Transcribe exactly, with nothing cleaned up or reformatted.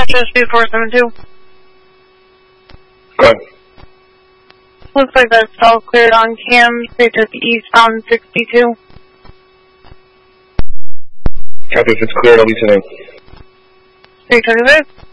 Dispatcher two four seven two. Go ahead. Looks like that's all cleared on cams. They took eastbound sixty-two. Copy, if it's cleared, I'll be today. three twenty-six.